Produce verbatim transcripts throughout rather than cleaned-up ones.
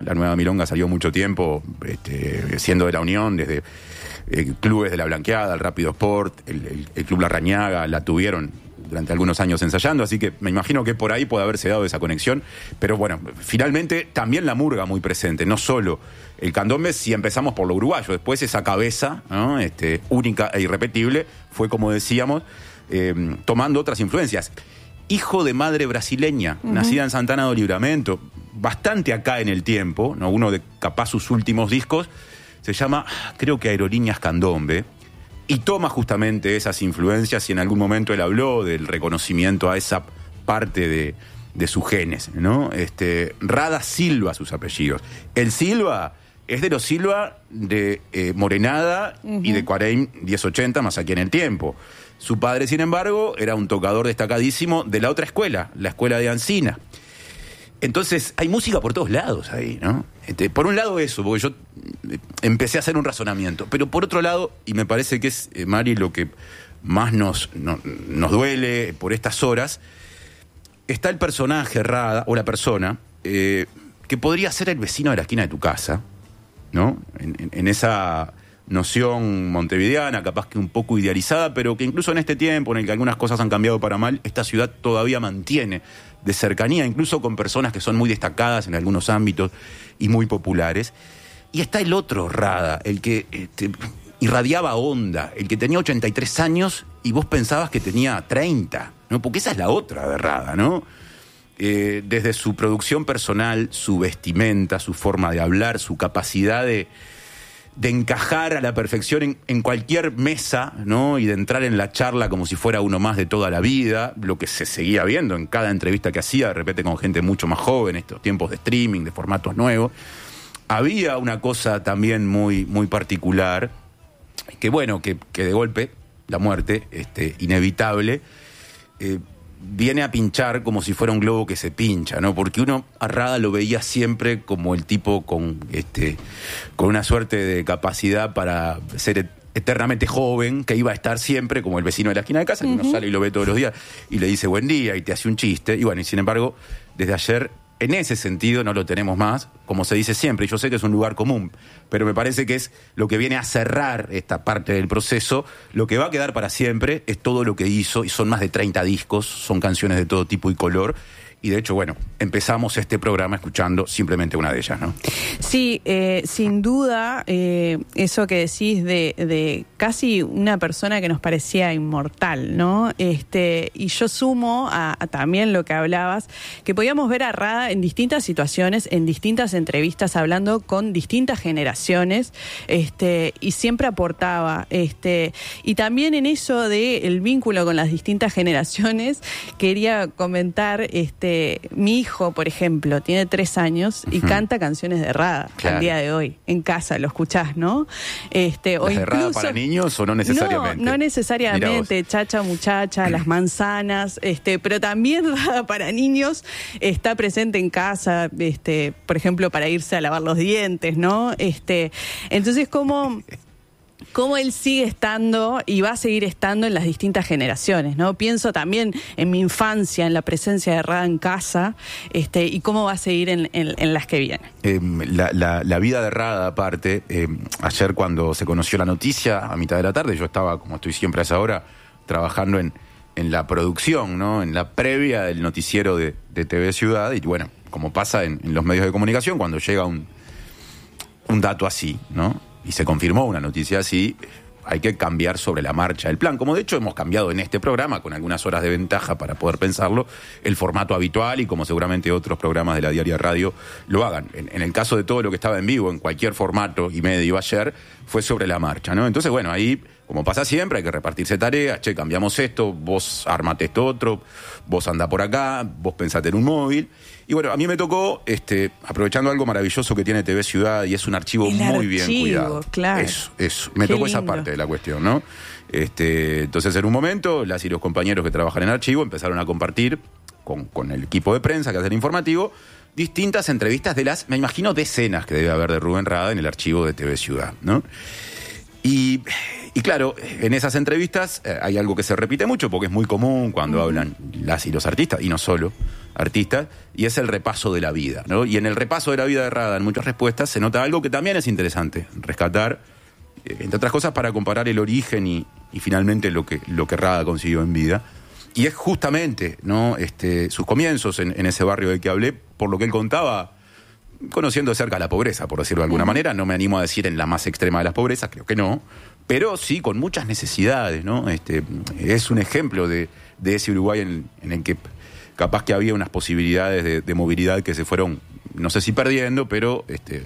la Nueva Milonga salió mucho tiempo, este, siendo de la Unión, desde eh, clubes de La Blanqueada, el Rápido Sport, el, el, el Club La Rañaga, la tuvieron durante algunos años ensayando, así que me imagino que por ahí puede haberse dado esa conexión, pero bueno, finalmente también la murga muy presente, no solo el candombe, si empezamos por lo uruguayo, después esa cabeza, ¿no? este, única e irrepetible, fue como decíamos, eh, tomando otras influencias. Hijo de madre brasileña, uh-huh. nacida en Santana do Livramento, bastante acá en el tiempo, ¿no? Uno de capaz sus últimos discos, se llama, creo que Aerolíneas Candombe, y toma justamente esas influencias, y en algún momento él habló del reconocimiento a esa parte de, de sus genes, ¿no? Este, Rada Silva, sus apellidos. El Silva es de los Silva de eh, Morenada uh-huh. y de Cuareim diez ochenta, más aquí en el tiempo. Su padre, sin embargo, era un tocador destacadísimo de la otra escuela, la escuela de Ancina. Entonces, hay música por todos lados ahí, ¿no? Este, por un lado eso, porque yo empecé a hacer un razonamiento, pero por otro lado, y me parece que es, eh, Mari, lo que más nos, no, nos duele por estas horas, está el personaje Rada, o la persona, eh, que podría ser el vecino de la esquina de tu casa, ¿no? En, en, en esa noción montevideana, capaz que un poco idealizada, pero que incluso en este tiempo en el que algunas cosas han cambiado para mal, esta ciudad todavía mantiene de cercanía, incluso con personas que son muy destacadas en algunos ámbitos y muy populares. Y está el otro Rada, el que este, irradiaba onda, el que tenía ochenta y tres años y vos pensabas que tenía treinta, ¿no? Porque esa es la otra de Rada, ¿no? Eh, desde su producción personal, su vestimenta, su forma de hablar, su capacidad de de encajar a la perfección en, en cualquier mesa, ¿no? Y de entrar en la charla como si fuera uno más de toda la vida, lo que se seguía viendo en cada entrevista que hacía, de repente con gente mucho más joven, estos tiempos de streaming, de formatos nuevos. Había una cosa también muy, muy particular, que bueno, que, que de golpe, la muerte, este, inevitable, eh, viene a pinchar como si fuera un globo que se pincha, ¿no? Porque uno a Rada lo veía siempre como el tipo con este con una suerte de capacidad para ser eternamente joven, que iba a estar siempre como el vecino de la esquina de casa, que uh-huh. uno sale y lo ve todos los días y le dice buen día y te hace un chiste. Y bueno, y sin embargo, desde ayer, en ese sentido, no lo tenemos más, como se dice siempre. Y yo sé que es un lugar común, pero me parece que es lo que viene a cerrar esta parte del proceso. Lo que va a quedar para siempre es todo lo que hizo, y son más de treinta discos, son canciones de todo tipo y color. Y de hecho, bueno, empezamos este programa escuchando simplemente una de ellas, ¿no? Sí, eh, sin duda, eh, eso que decís de, de casi una persona que nos parecía inmortal, ¿no? Este, y yo sumo a, a también lo que hablabas, que podíamos ver a Rada en distintas situaciones, en distintas entrevistas, hablando con distintas generaciones, este, y siempre aportaba, este, y también en eso del vínculo con las distintas generaciones, quería comentar, este, mi hijo, por ejemplo, tiene tres años y uh-huh. canta canciones de Rada claro. al día de hoy, en casa, lo escuchás, ¿no? Este, ¿Las o incluso, de Rada para niños o no necesariamente? No, no necesariamente, Chacha Muchacha, Las Manzanas, este, pero también Rada para niños está presente en casa, este, por ejemplo, para irse a lavar los dientes, ¿no? Este, entonces, ¿cómo... cómo él sigue estando y va a seguir estando en las distintas generaciones, ¿no? Pienso también en mi infancia, en la presencia de Rada en casa, este, y cómo va a seguir en, en, en las que vienen. Eh, la, la, la vida de Rada, aparte, eh, ayer cuando se conoció la noticia, a mitad de la tarde, yo estaba, como estoy siempre a esa hora, trabajando en, en la producción, ¿no? En la previa del noticiero de, de T V Ciudad, y bueno, como pasa en, en los medios de comunicación, cuando llega un, un dato así, ¿no? Y se confirmó una noticia así, hay que cambiar sobre la marcha el plan. Como de hecho hemos cambiado en este programa, con algunas horas de ventaja para poder pensarlo, el formato habitual, y como seguramente otros programas de la Diaria Radio lo hagan. En, en el caso de todo lo que estaba en vivo, en cualquier formato y medio ayer, fue sobre la marcha, ¿no? Entonces, bueno, ahí, como pasa siempre, hay que repartirse tareas. Che, cambiamos esto, vos armate esto otro, vos andá por acá, vos pensate en un móvil. Y bueno, a mí me tocó, este, aprovechando algo maravilloso que tiene T V Ciudad, y es un archivo el muy archivo, bien cuidado. Claro. Eso, eso. Me Qué tocó lindo. Esa parte de la cuestión, ¿no? Este, entonces, en un momento, las y los compañeros que trabajan en archivo empezaron a compartir con, con el equipo de prensa que hace el informativo distintas entrevistas de las, me imagino, decenas que debe haber de Rubén Rada en el archivo de T V Ciudad, ¿no? Y, Y claro, en esas entrevistas eh, hay algo que se repite mucho porque es muy común cuando uh-huh. hablan las y los artistas, y no solo artistas, y es el repaso de la vida, ¿no? Y en el repaso de la vida de Rada, en muchas respuestas, se nota algo que también es interesante, rescatar, eh, entre otras cosas, para comparar el origen y, y finalmente lo que, lo que Rada consiguió en vida. Y es justamente, ¿no? este, sus comienzos en, en ese barrio del que hablé, por lo que él contaba, conociendo de cerca la pobreza, por decirlo de alguna uh-huh. manera. No me animo a decir en la más extrema de las pobrezas, creo que no, pero sí con muchas necesidades, ¿no? Este, es un ejemplo de, de ese Uruguay en, en el que capaz que había unas posibilidades de, de movilidad que se fueron, no sé si perdiendo, pero este,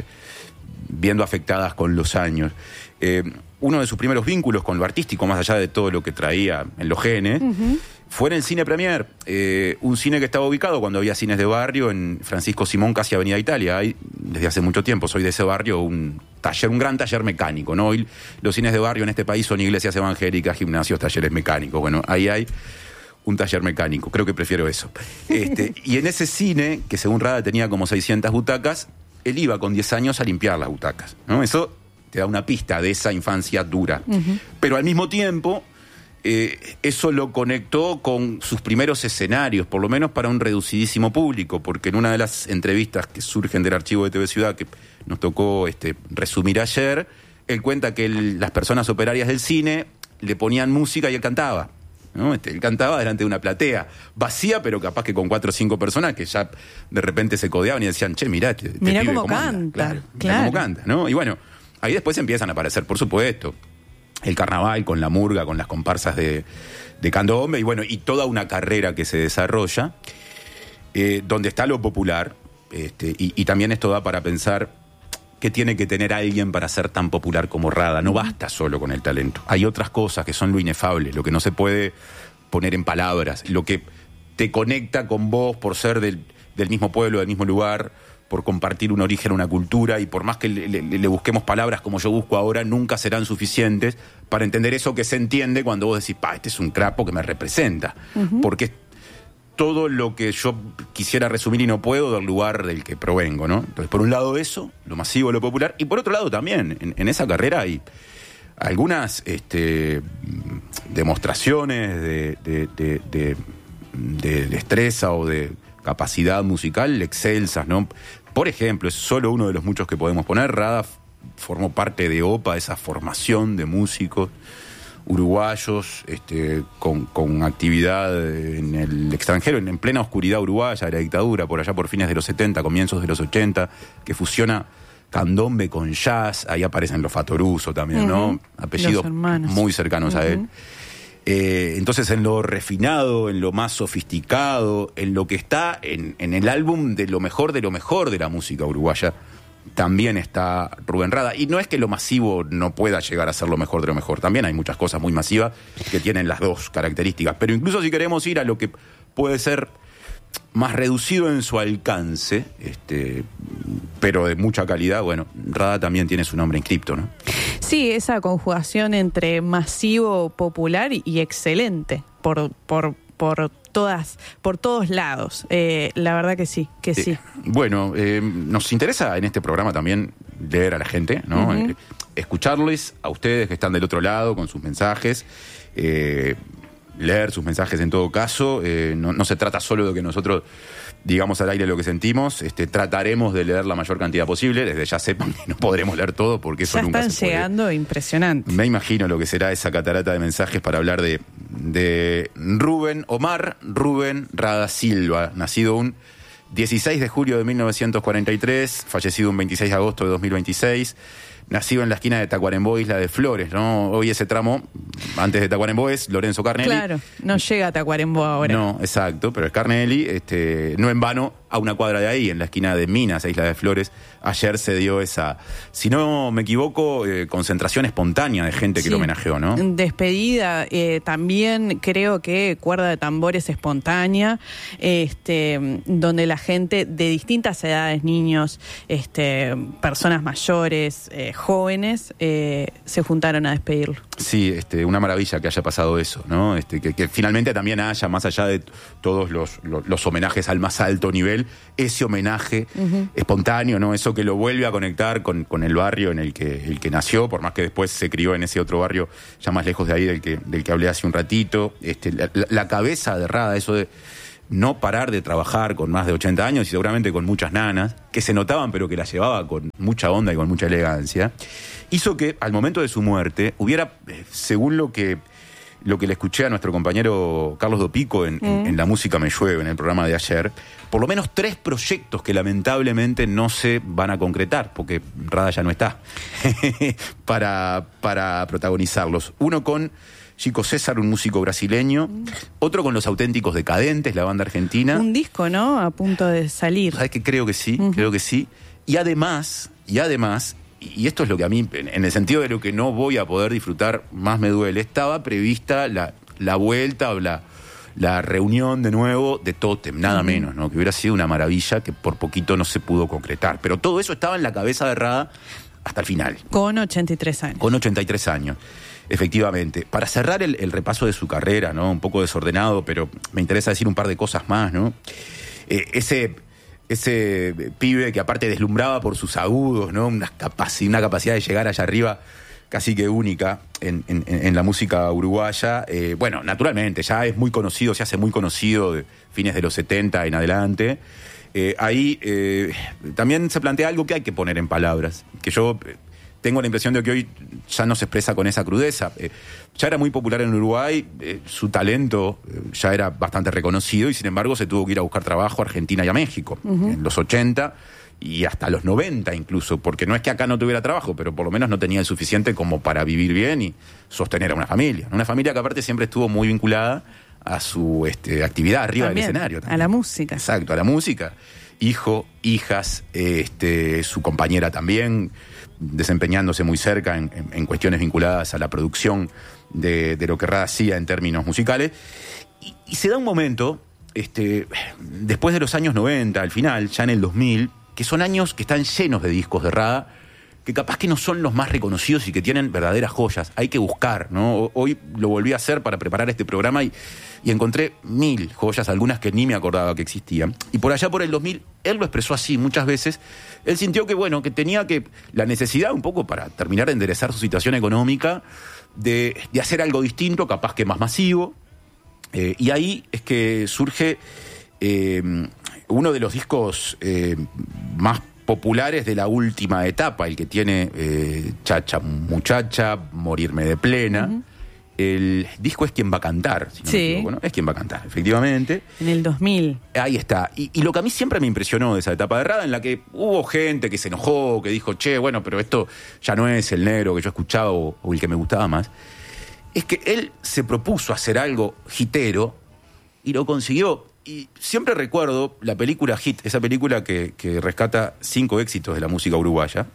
viendo afectadas con los años. Eh, uno de sus primeros vínculos con lo artístico, más allá de todo lo que traía en los genes, uh-huh. fue en el Cine Premier, eh, un cine que estaba ubicado cuando había cines de barrio en Francisco Simón, casi Avenida Italia. Hay, desde hace mucho tiempo, soy de ese barrio, un taller, un gran taller mecánico, ¿no? Hoy los cines de barrio en este país son iglesias evangélicas, gimnasios, talleres mecánicos. Bueno, ahí hay un taller mecánico, creo que prefiero eso. Este, y en ese cine, que según Rada tenía como seiscientas butacas, él iba con diez años a limpiar las butacas, ¿no? Eso te da una pista de esa infancia dura. Uh-huh. Pero al mismo tiempo, eh, eso lo conectó con sus primeros escenarios, por lo menos para un reducidísimo público, porque en una de las entrevistas que surgen del archivo de T V Ciudad, que nos tocó este, resumir ayer, él cuenta que el, las personas operarias del cine le ponían música y él cantaba, ¿no? Este, él cantaba delante de una platea vacía, pero capaz que con cuatro o cinco personas que ya de repente se codeaban y decían, che, mirá, te, mirá te cómo cómo canta, anda. Claro, claro. Mirá cómo canta, ¿no? Y bueno, ahí después empiezan a aparecer, por supuesto, el carnaval con la murga, con las comparsas de, de candombe, y bueno, y toda una carrera que se desarrolla, eh, donde está lo popular, este, y, y también esto da para pensar qué tiene que tener alguien para ser tan popular como Rada. No basta solo con el talento. Hay otras cosas que son lo inefable, lo que no se puede poner en palabras, lo que te conecta con vos por ser del, del mismo pueblo, del mismo lugar, por compartir un origen, una cultura, y por más que le, le, le busquemos palabras como yo busco ahora, nunca serán suficientes para entender eso que se entiende cuando vos decís, pa, este es un crapo que me representa. Uh-huh. Porque es todo lo que yo quisiera resumir y no puedo del lugar del que provengo, ¿no? Entonces, por un lado eso, lo masivo, lo popular, y por otro lado también, en, en esa carrera hay algunas este, demostraciones de, de, de, de, de destreza o de capacidad musical excelsas, ¿no? Por ejemplo, es solo uno de los muchos que podemos poner. Rada formó parte de O P A, esa formación de músicos uruguayos este, con, con actividad en el extranjero, en, en plena oscuridad uruguaya de la dictadura, por allá por fines de los setenta, comienzos de los ochenta, que fusiona candombe con jazz. Ahí aparecen los Fatoruso también, uh-huh. ¿no? Apellidos muy cercanos uh-huh. a él. Eh, entonces, en lo refinado, en lo más sofisticado, en lo que está en, en el álbum de lo mejor de lo mejor de la música uruguaya, también está Rubén Rada. Y no es que lo masivo no pueda llegar a ser lo mejor de lo mejor, también hay muchas cosas muy masivas que tienen las dos características, pero incluso si queremos ir a lo que puede ser más reducido en su alcance, este, pero de mucha calidad, bueno, Rada también tiene su nombre inscripto, ¿no? Sí, esa conjugación entre masivo, popular y excelente, por, por, por todas, por todos lados. Eh, la verdad que sí, que sí. Eh, bueno, eh, nos interesa en este programa también leer a la gente, ¿no? Uh-huh. Eh, escucharles a ustedes que están del otro lado con sus mensajes, eh, leer sus mensajes en todo caso. Eh, no, no se trata solo de que nosotros digamos al aire lo que sentimos. Este, trataremos de leer la mayor cantidad posible. Desde ya sepan que no podremos leer todo porque eso ya nunca se puede. Están llegando impresionante. Me imagino lo que será esa catarata de mensajes para hablar de, de Rubén Omar Rubén Rada Silva, nacido un dieciséis de julio de mil novecientos cuarenta y tres, fallecido un veintiséis de agosto de dos mil veintiséis. Nacido en la esquina de Tacuarembó, Isla de Flores, ¿no? Hoy ese tramo, antes de Tacuarembó, es Lorenzo Carnelli. Claro, no llega a Tacuarembó ahora. No, exacto, pero es Carnelli. Este, no en vano, a una cuadra de ahí, en la esquina de Minas, Isla de Flores, ayer se dio esa, si no me equivoco, eh, concentración espontánea de gente que sí. lo homenajeó, ¿no? Despedida, eh, también creo que cuerda de tambores espontánea, este, donde la gente de distintas edades, niños, este, personas mayores, eh, jóvenes eh, se juntaron a despedirlo. Sí, este, una maravilla que haya pasado eso, ¿no? Este, que, que finalmente también haya, más allá de todos los, los, los homenajes al más alto nivel, ese homenaje uh-huh. espontáneo, ¿no? Eso que lo vuelve a conectar con, con el barrio en el que, el que nació, por más que después se crió en ese otro barrio ya más lejos de ahí del que, del que hablé hace un ratito. Este, la, la cabeza de Rada, eso de no parar de trabajar con más de ochenta años y seguramente con muchas nanas, que se notaban pero que la llevaba con mucha onda y con mucha elegancia, hizo que al momento de su muerte hubiera, según lo que, lo que le escuché a nuestro compañero Carlos Dopico en, mm. en, en La Música Me Llueve, en el programa de ayer, por lo menos tres proyectos que lamentablemente no se van a concretar, porque Rada ya no está, para, para protagonizarlos. Uno con Chico César, un músico brasileño, mm. otro con Los Auténticos Decadentes, la banda argentina. Un disco, ¿no? A punto de salir. ¿Sabes qué? Creo que sí, uh-huh. creo que sí. Y además, y además, y esto es lo que a mí, en el sentido de lo que no voy a poder disfrutar, más me duele, estaba prevista la, la vuelta o la, la reunión de nuevo de Tótem, nada uh-huh. menos, ¿no? Que hubiera sido una maravilla que por poquito no se pudo concretar. Pero todo eso estaba en la cabeza de Rada hasta el final. Con ochenta y tres años. Con ochenta y tres años. Efectivamente. Para cerrar el, el repaso de su carrera, ¿no? Un poco desordenado, pero me interesa decir un par de cosas más, ¿no? Eh, ese, ese pibe que aparte deslumbraba por sus agudos, ¿no? Una, capaci- una capacidad de llegar allá arriba casi que única en, en, en la música uruguaya. Eh, bueno, naturalmente, ya es muy conocido, se hace muy conocido de fines de los setenta en adelante. Eh, ahí eh, también se plantea algo que hay que poner en palabras, que yo... Eh, tengo la impresión de que hoy ya no se expresa con esa crudeza. Eh, ya era muy popular en Uruguay, eh, su talento eh, ya era bastante reconocido y sin embargo se tuvo que ir a buscar trabajo a Argentina y a México uh-huh. en los ochenta y hasta los noventa incluso, porque no es que acá no tuviera trabajo, pero por lo menos no tenía el suficiente como para vivir bien y sostener a una familia. Una familia que aparte siempre estuvo muy vinculada a su este, actividad arriba también, del escenario. También. A la música. Exacto, a la música. Hijo, hijas, este, su compañera también, desempeñándose muy cerca en, en, en cuestiones vinculadas a la producción de, de lo que Rada hacía en términos musicales. Y, y se da un momento, este, después de los años noventa, al final, ya en el dos mil, que son años que están llenos de discos de Rada, que capaz que no son los más reconocidos y que tienen verdaderas joyas. Hay que buscar, ¿no? Hoy lo volví a hacer para preparar este programa y, y encontré mil joyas, algunas que ni me acordaba que existían. Y por allá por el dos mil, él lo expresó así muchas veces. Él sintió que, bueno, que tenía que la necesidad un poco para terminar de enderezar su situación económica, de, de hacer algo distinto, capaz que más masivo. Eh, y ahí es que surge eh, uno de los discos eh, más populares de la última etapa, el que tiene eh, Chacha Muchacha, Morirme de Plena. Uh-huh. El disco es Quien va a cantar, si no sí. me equivoco, ¿no? Es Quien va a cantar, efectivamente. En el dos mil. Ahí está. Y, y lo que a mí siempre me impresionó de esa etapa de Rada, en la que hubo gente que se enojó, que dijo, che, bueno, pero esto ya no es el negro que yo escuchaba o, o el que me gustaba más, es que él se propuso hacer algo hitero y lo consiguió. Y siempre recuerdo la película Hit, esa película que, que rescata cinco éxitos de la música uruguaya.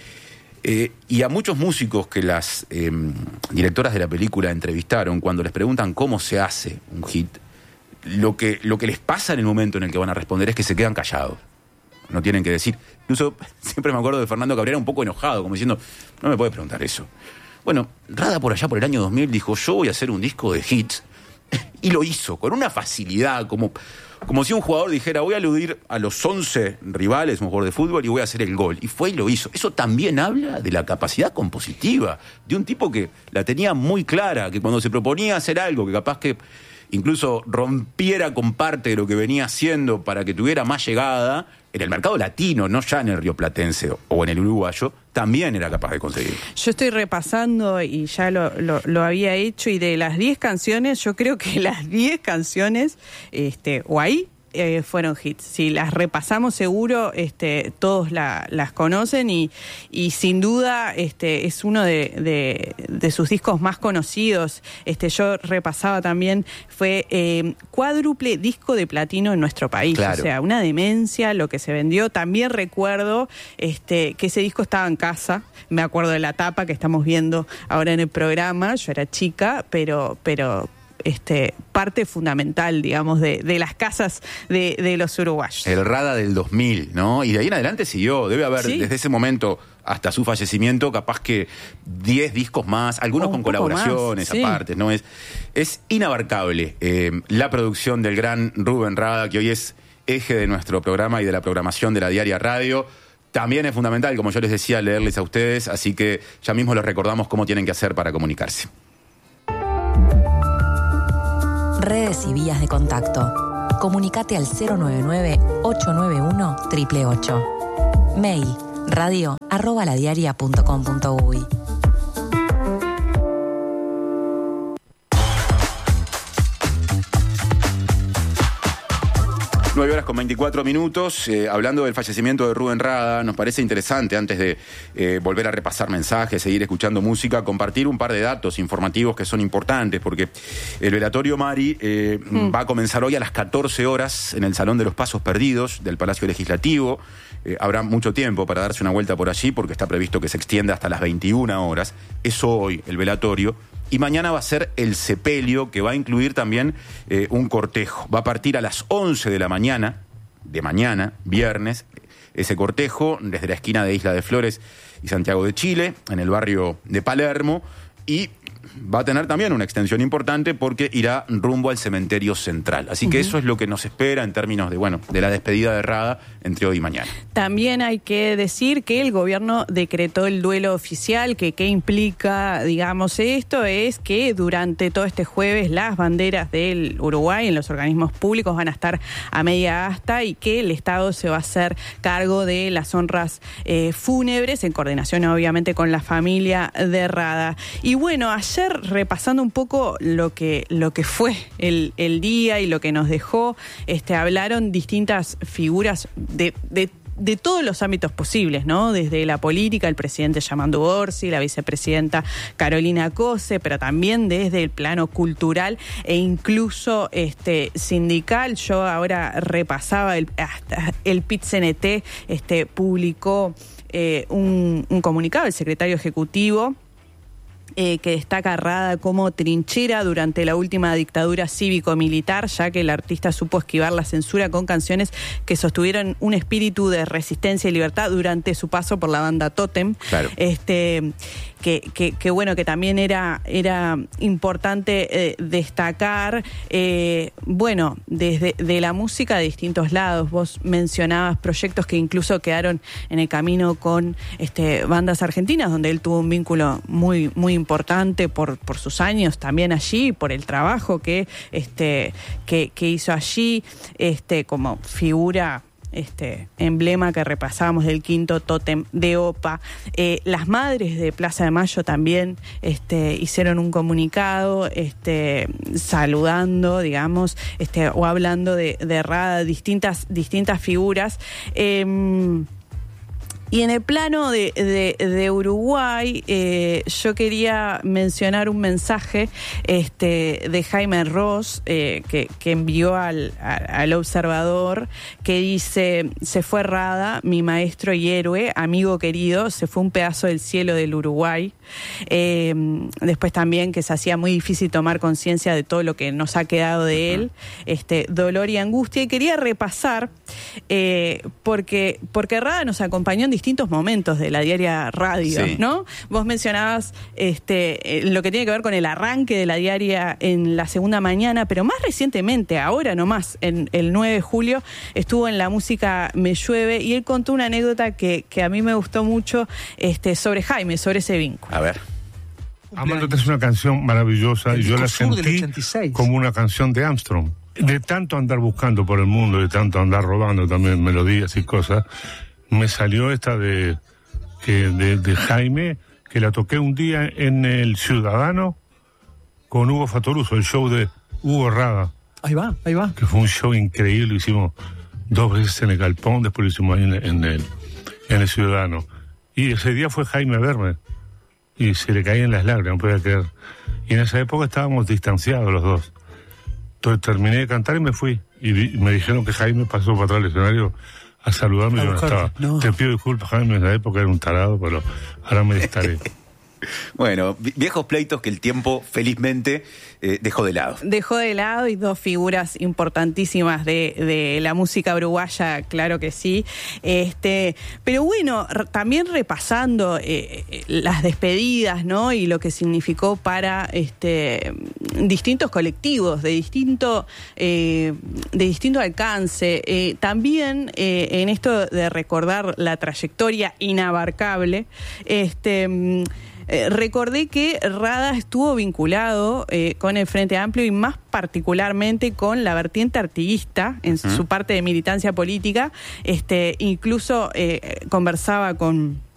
Eh, y a muchos músicos que las eh, directoras de la película entrevistaron, cuando les preguntan cómo se hace un hit, lo que, lo que les pasa en el momento en el que van a responder es que se quedan callados. No tienen que decir. Incluso siempre me acuerdo de Fernando Cabrera un poco enojado, como diciendo, no me puedes preguntar eso. Bueno, Rada por allá por el año dos mil dijo, yo voy a hacer un disco de hits. Y lo hizo, con una facilidad, como, como si un jugador dijera, voy a eludir a los once rivales, un jugador de fútbol, y voy a hacer el gol. Y fue y lo hizo. Eso también habla de la capacidad compositiva, de un tipo que la tenía muy clara, que cuando se proponía hacer algo, que capaz que incluso rompiera con parte de lo que venía haciendo para que tuviera más llegada, en el mercado latino, no ya en el rioplatense o en el uruguayo, también era capaz de conseguir. Yo estoy repasando y ya lo, lo, lo había hecho, y de las diez canciones, yo creo que las diez canciones, este, o ahí, Eh, fueron hits. Si las repasamos seguro, este, todos la, las conocen y, y sin duda este, es uno de, de, de sus discos más conocidos. Este, yo repasaba también, fue eh, cuádruple disco de platino en nuestro país. Claro. O sea, una demencia lo que se vendió. También recuerdo este, que ese disco estaba en casa. Me acuerdo de la tapa que estamos viendo ahora en el programa. Yo era chica, pero... pero este, parte fundamental, digamos, de, de las casas de, de los uruguayos. El Rada del dos mil, ¿no? Y de ahí en adelante siguió. Debe haber, ¿sí?, desde ese momento hasta su fallecimiento, capaz que diez discos más, algunos oh, con colaboraciones más, sí. aparte, ¿no? Es, es inabarcable eh, la producción del gran Rubén Rada, que hoy es eje de nuestro programa y de la programación de la Diaria Radio. También es fundamental, como yo les decía, leerles a ustedes, así que ya mismo les recordamos cómo tienen que hacer para comunicarse. Redes y vías de contacto. Comunicate al cero nueve nueve, ocho nueve uno, ocho ocho ocho. Mail radio arroba ladiaria punto com punto uy. nueve horas con veinticuatro minutos, eh, hablando del fallecimiento de Rubén Rada, nos parece interesante, antes de eh, volver a repasar mensajes, seguir escuchando música, compartir un par de datos informativos que son importantes, porque el velatorio, Mari, eh, mm. va a comenzar hoy a las catorce horas en el Salón de los Pasos Perdidos del Palacio Legislativo. Eh, habrá mucho tiempo para darse una vuelta por allí, porque está previsto que se extienda hasta las veintiuna horas. Eso hoy, el velatorio. Y mañana va a ser el sepelio, que va a incluir también eh, un cortejo. Va a partir a las once de la mañana, de mañana, viernes, ese cortejo desde la esquina de Isla de Flores y Santiago de Chile, en el barrio de Palermo, y va a tener también una extensión importante porque irá rumbo al cementerio central. Así que uh-huh. eso es lo que nos espera en términos de, bueno, de la despedida de Rada entre hoy y mañana. También hay que decir que el gobierno decretó el duelo oficial, que qué implica, digamos, esto es que durante todo este jueves las banderas del Uruguay en los organismos públicos van a estar a media asta y que el Estado se va a hacer cargo de las honras eh, fúnebres, en coordinación obviamente con la familia de Rada. Y bueno, ayer repasando un poco lo que lo que fue el, el día y lo que nos dejó, este, hablaron distintas figuras de, de de todos los ámbitos posibles, ¿no? Desde la política, el presidente Yamandu Orsi, la vicepresidenta Carolina Cose, pero también desde el plano cultural e incluso este sindical. Yo ahora repasaba el, hasta el P I T C N T este, publicó eh, un, un comunicado, el secretario ejecutivo, Eh, que destaca a Rada como trinchera durante la última dictadura cívico-militar, ya que el artista supo esquivar la censura con canciones que sostuvieron un espíritu de resistencia y libertad durante su paso por la banda Tótem. Claro. Este, que, que, que bueno, que también era, era importante eh, destacar, eh, bueno, desde de la música de distintos lados. Vos mencionabas proyectos que incluso quedaron en el camino con este, bandas argentinas, donde él tuvo un vínculo muy, muy importante por, por sus años también allí, por el trabajo que, este, que, que hizo allí, este, como figura, este emblema que repasábamos del quinto tótem de OPA. Eh, las madres de Plaza de Mayo también este, hicieron un comunicado este, saludando, digamos, este, o hablando de, de Rada, distintas, distintas figuras. Eh, Y en el plano de, de, de Uruguay, eh, yo quería mencionar un mensaje este, de Jaime Ross eh, que, que envió al, al Observador, que dice: se fue Rada, mi maestro y héroe, amigo querido, se fue un pedazo del cielo del Uruguay. Eh, después también que se hacía muy difícil tomar conciencia de todo lo que nos ha quedado de él, este, dolor y angustia. Y quería repasar, eh, porque, porque Rada nos acompañó en distintos momentos de la Diaria Radio, sí. ¿no? Vos mencionabas este, lo que tiene que ver con el arranque de la Diaria en la segunda mañana, pero más recientemente, ahora nomás, en el nueve de julio, estuvo en La Música Me Llueve, y él contó una anécdota que, que a mí me gustó mucho este, sobre Jaime, sobre ese vínculo. A ver. Amándote es una canción maravillosa y yo la sentí como una canción de Armstrong. De tanto andar buscando por el mundo, de tanto andar robando también melodías y cosas, me salió esta de, que, de, de Jaime, que la toqué un día en El Ciudadano con Hugo Fatoruso, el show de Hugo Rada. Ahí va, ahí va. Que fue un show increíble, lo hicimos dos veces en el Galpón, después lo hicimos ahí en, en, el, en El Ciudadano. Y ese día fue Jaime a verme. Y se le caían las lágrimas, no podía creer. Y en esa época estábamos distanciados los dos. Entonces terminé de cantar y me fui. Y vi, me dijeron que Jaime pasó para atrás del escenario a saludarme y yo no estaba. No. Te pido disculpas, Jaime, en esa época era un tarado, pero ahora me estaré. Bueno, viejos pleitos que el tiempo felizmente eh, dejó de lado. Dejó de lado y dos figuras importantísimas de, de la música uruguaya, claro que sí. Este, pero bueno, r- también repasando eh, las despedidas, ¿no? Y lo que significó para este, distintos colectivos de distinto, eh, de distinto alcance. Eh, también eh, en esto de recordar la trayectoria inabarcable, este... Eh, recordé que Rada estuvo vinculado eh, con el Frente Amplio y más particularmente con la vertiente artiguista en uh-huh. su parte de militancia política. Este, incluso eh, conversaba con